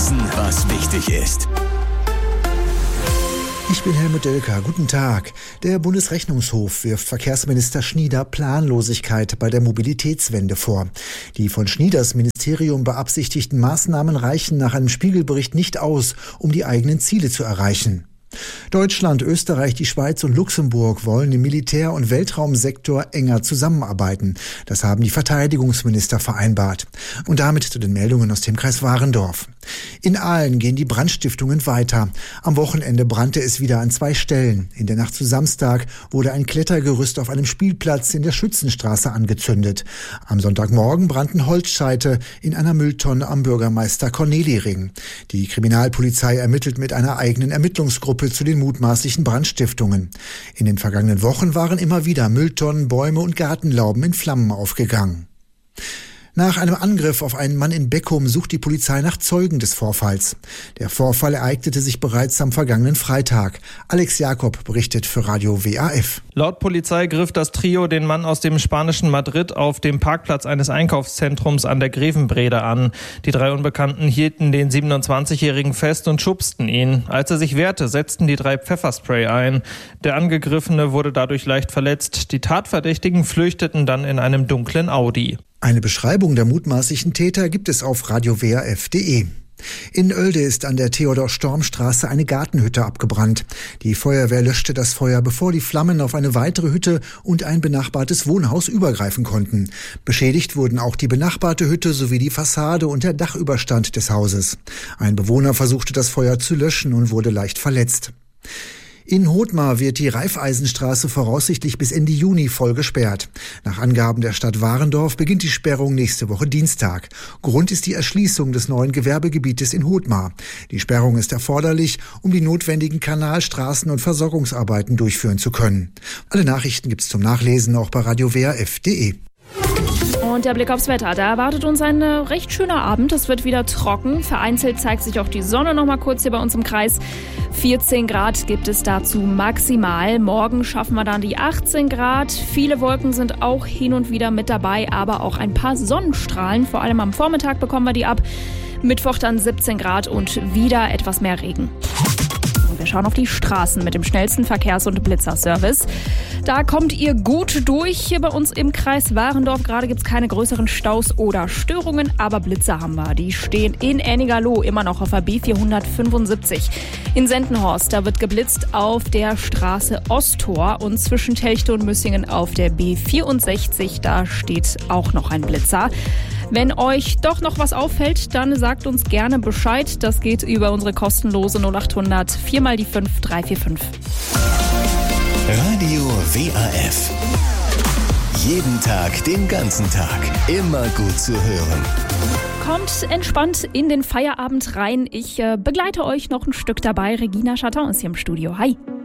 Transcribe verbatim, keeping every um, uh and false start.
wissen, was wichtig ist. Ich bin Helmut Delker. Guten Tag. Der Bundesrechnungshof wirft Verkehrsminister Schnieder Planlosigkeit bei der Mobilitätswende vor. Die von Schnieders Ministerium beabsichtigten Maßnahmen reichen nach einem Spiegelbericht nicht aus, um die eigenen Ziele zu erreichen. Deutschland, Österreich, die Schweiz und Luxemburg wollen im Militär- und Weltraumsektor enger zusammenarbeiten. Das haben die Verteidigungsminister vereinbart. Und damit zu den Meldungen aus dem Kreis Warendorf. In Aalen gehen die Brandstiftungen weiter. Am Wochenende brannte es wieder an zwei Stellen. In der Nacht zu Samstag wurde ein Klettergerüst auf einem Spielplatz in der Schützenstraße angezündet. Am Sonntagmorgen brannten Holzscheite in einer Mülltonne am Bürgermeister Corneli-Ring. Die Kriminalpolizei ermittelt mit einer eigenen Ermittlungsgruppe zu den mutmaßlichen Brandstiftungen. In den vergangenen Wochen waren immer wieder Mülltonnen, Bäume und Gartenlauben in Flammen aufgegangen. Nach einem Angriff auf einen Mann in Beckum sucht die Polizei nach Zeugen des Vorfalls. Der Vorfall ereignete sich bereits am vergangenen Freitag. Alex Jakob berichtet für Radio W A F. Laut Polizei griff das Trio den Mann aus dem spanischen Madrid auf dem Parkplatz eines Einkaufszentrums an der Grevenbrede an. Die drei Unbekannten hielten den siebenundzwanzigjährigen fest und schubsten ihn. Als er sich wehrte, setzten die drei Pfefferspray ein. Der Angegriffene wurde dadurch leicht verletzt. Die Tatverdächtigen flüchteten dann in einem dunklen Audi. Eine Beschreibung der mutmaßlichen Täter gibt es auf radio w a f punkt d e. In Oelde ist an der Theodor-Storm-Straße eine Gartenhütte abgebrannt. Die Feuerwehr löschte das Feuer, bevor die Flammen auf eine weitere Hütte und ein benachbartes Wohnhaus übergreifen konnten. Beschädigt wurden auch die benachbarte Hütte sowie die Fassade und der Dachüberstand des Hauses. Ein Bewohner versuchte das Feuer zu löschen und wurde leicht verletzt. In Hothmar wird die Raiffeisenstraße voraussichtlich bis Ende Juni voll gesperrt. Nach Angaben der Stadt Warendorf beginnt die Sperrung nächste Woche Dienstag. Grund ist die Erschließung des neuen Gewerbegebietes in Hothmar. Die Sperrung ist erforderlich, um die notwendigen Kanal-, Straßen- und Versorgungsarbeiten durchführen zu können. Alle Nachrichten gibt's zum Nachlesen auch bei radio w a f punkt d e. Und der Blick aufs Wetter. Da erwartet uns ein recht schöner Abend. Es wird wieder trocken. Vereinzelt zeigt sich auch die Sonne noch mal kurz hier bei uns im Kreis. vierzehn Grad gibt es dazu maximal. Morgen schaffen wir dann die achtzehn Grad. Viele Wolken sind auch hin und wieder mit dabei, aber auch ein paar Sonnenstrahlen. Vor allem am Vormittag bekommen wir die ab. Mittwoch dann siebzehn Grad und wieder etwas mehr Regen. Wir schauen auf die Straßen mit dem schnellsten Verkehrs- und Blitzerservice. Da kommt ihr gut durch hier bei uns im Kreis Warendorf. Gerade gibt es keine größeren Staus oder Störungen, aber Blitzer haben wir. Die stehen in Ennigerloh immer noch auf der B vierhundertfünfundsiebzig. In Sendenhorst, da wird geblitzt auf der Straße Osttor und zwischen Telchte und Müssingen auf der B vierundsechzig. Da steht auch noch ein Blitzer. Wenn euch doch noch was auffällt, dann sagt uns gerne Bescheid. Das geht über unsere kostenlose null acht hundert vier mal die fünf drei vier fünf. Radio W A F. Jeden Tag, den ganzen Tag. Immer gut zu hören. Kommt entspannt in den Feierabend rein. Ich äh, begleite euch noch ein Stück dabei. Regina Chatton ist hier im Studio. Hi.